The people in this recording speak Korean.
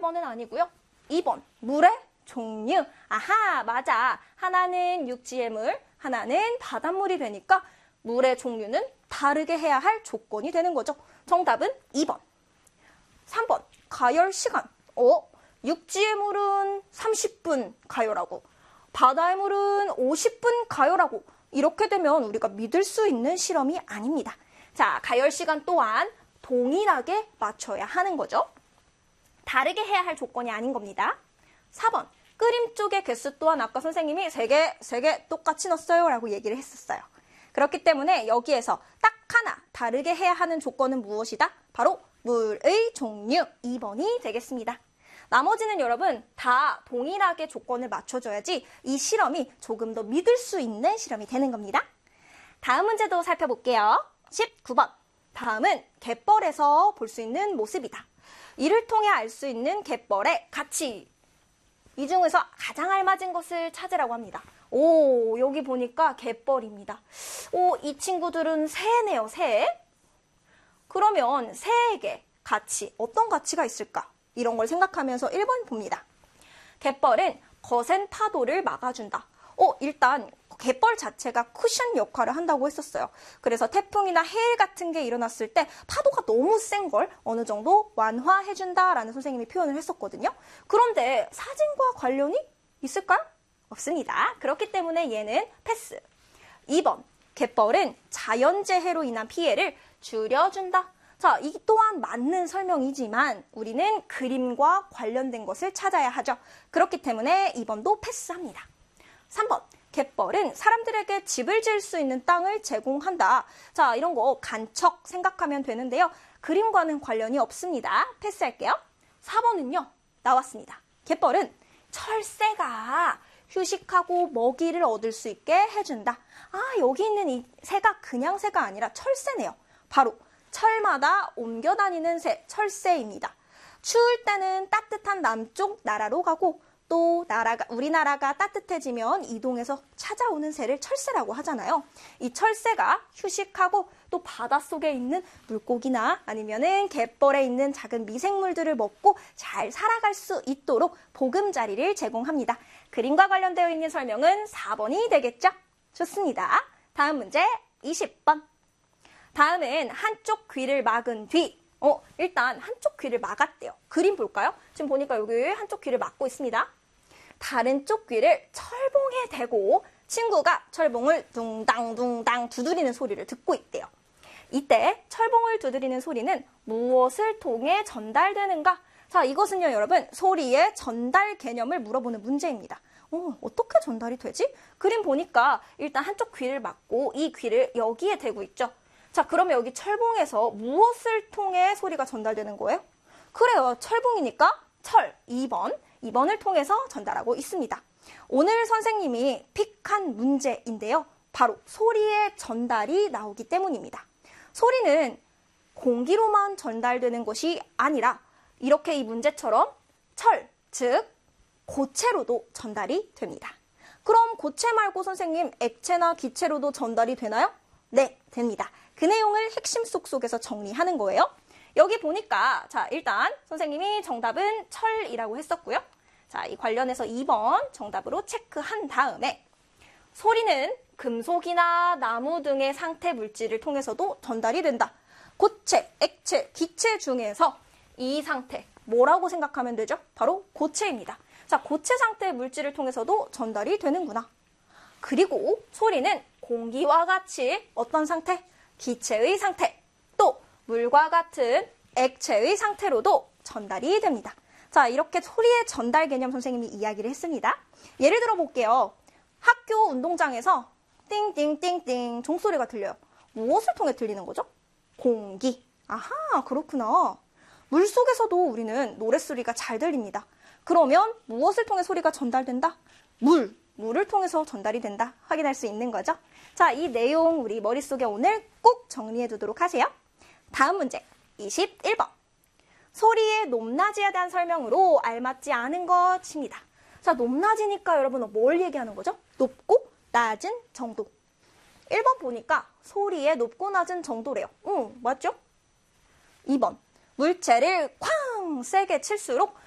1번은 아니고요. 2번, 물의 종류. 아하, 맞아. 하나는 육지의 물, 하나는 바닷물이 되니까 물의 종류는 다르게 해야 할 조건이 되는 거죠. 정답은 2번. 3번, 가열 시간. 육지의 물은 30분 가열하고 바다의 물은 50분 가열하고 이렇게 되면 우리가 믿을 수 있는 실험이 아닙니다. 자, 가열 시간 또한 동일하게 맞춰야 하는 거죠. 다르게 해야 할 조건이 아닌 겁니다. 4번, 끓임 쪽의 개수 또한 아까 선생님이 3개 똑같이 넣었어요 라고 얘기를 했었어요. 그렇기 때문에 여기에서 딱 하나 다르게 해야 하는 조건은 무엇이다? 바로 물의 종류 2번이 되겠습니다. 나머지는 여러분 다 동일하게 조건을 맞춰줘야지 이 실험이 조금 더 믿을 수 있는 실험이 되는 겁니다. 다음 문제도 살펴볼게요. 19번. 다음은 갯벌에서 볼 수 있는 모습이다. 이를 통해 알 수 있는 갯벌의 가치. 이 중에서 가장 알맞은 것을 찾으라고 합니다. 여기 보니까 갯벌입니다. 이 친구들은 새네요, 새. 그러면 새에게 가치, 어떤 가치가 있을까? 이런 걸 생각하면서 1번 봅니다. 갯벌은 거센 파도를 막아준다. 일단 갯벌 자체가 쿠션 역할을 한다고 했었어요. 그래서 태풍이나 해일 같은 게 일어났을 때 파도가 너무 센 걸 어느 정도 완화해준다라는 선생님이 표현을 했었거든요. 그런데 사진과 관련이 있을까요? 없습니다. 그렇기 때문에 얘는 패스. 2번, 갯벌은 자연재해로 인한 피해를 줄여준다. 자, 이 또한 맞는 설명이지만 우리는 그림과 관련된 것을 찾아야 하죠. 그렇기 때문에 2번도 패스합니다. 3번, 갯벌은 사람들에게 집을 지을 수 있는 땅을 제공한다. 자, 이런 거 간척 생각하면 되는데요. 그림과는 관련이 없습니다. 패스할게요. 4번은요, 나왔습니다. 갯벌은 철새가 휴식하고 먹이를 얻을 수 있게 해준다. 여기 있는 이 새가 그냥 새가 아니라 철새네요. 바로 철마다 옮겨 다니는 새, 철새입니다. 추울 때는 따뜻한 남쪽 나라로 가고 또 우리나라가 따뜻해지면 이동해서 찾아오는 새를 철새라고 하잖아요. 이 철새가 휴식하고 또 바닷속에 있는 물고기나 아니면은 갯벌에 있는 작은 미생물들을 먹고 잘 살아갈 수 있도록 보금자리를 제공합니다. 그림과 관련되어 있는 설명은 4번이 되겠죠? 좋습니다. 다음 문제 20번. 다음은 한쪽 귀를 막은 뒤. 일단 한쪽 귀를 막았대요. 그림 볼까요? 지금 보니까 여기 한쪽 귀를 막고 있습니다. 다른 쪽 귀를 철봉에 대고 친구가 철봉을 둥당둥당 두드리는 소리를 듣고 있대요. 이때 철봉을 두드리는 소리는 무엇을 통해 전달되는가? 자, 이것은요, 여러분, 소리의 전달 개념을 물어보는 문제입니다. 어떻게 전달이 되지? 그림 보니까 일단 한쪽 귀를 막고 이 귀를 여기에 대고 있죠. 자, 그러면 여기 철봉에서 무엇을 통해 소리가 전달되는 거예요? 그래요, 철봉이니까 철, 2번을 통해서 전달하고 있습니다. 오늘 선생님이 픽한 문제인데요. 바로 소리의 전달이 나오기 때문입니다. 소리는 공기로만 전달되는 것이 아니라 이렇게 이 문제처럼 철, 즉 고체로도 전달이 됩니다. 그럼 고체 말고 선생님 액체나 기체로도 전달이 되나요? 네, 됩니다. 그 내용을 핵심 속에서 정리하는 거예요. 여기 보니까 자, 일단 선생님이 정답은 철이라고 했었고요. 자, 이 관련해서 2번 정답으로 체크한 다음에 소리는 금속이나 나무 등의 상태 물질을 통해서도 전달이 된다. 고체, 액체, 기체 중에서 이 상태 뭐라고 생각하면 되죠? 바로 고체입니다. 자, 고체 상태의 물질을 통해서도 전달이 되는구나. 그리고 소리는 공기와 같이 어떤 상태? 기체의 상태, 또 물과 같은 액체의 상태로도 전달이 됩니다. 자, 이렇게 소리의 전달 개념 선생님이 이야기를 했습니다. 예를 들어 볼게요. 학교 운동장에서 띵띵띵띵 종소리가 들려요. 무엇을 통해 들리는 거죠? 공기. 아하, 그렇구나. 물속에서도 우리는 노랫소리가 잘 들립니다. 그러면 무엇을 통해 소리가 전달된다? 물을 통해서 전달이 된다. 확인할 수 있는 거죠. 자, 이 내용 우리 머릿속에 오늘 꼭 정리해 두도록 하세요. 다음 문제 21번. 소리의 높낮이에 대한 설명으로 알맞지 않은 것입니다. 자, 높낮이니까 여러분 뭘 얘기하는 거죠? 높고 낮은 정도. 1번 보니까 소리의 높고 낮은 정도래요. 맞죠? 2번. 물체를 쾅 세게 칠수록